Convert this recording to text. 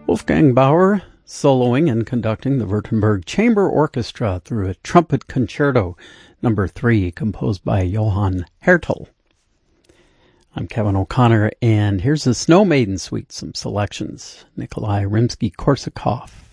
Wolfgang Bauer soloing and conducting the Württemberg Chamber Orchestra through a trumpet concerto, number 3, composed by Johann Hertel. I'm Kevin O'Connor, and here's the Snow Maiden Suite, some selections. Nikolai Rimsky-Korsakov.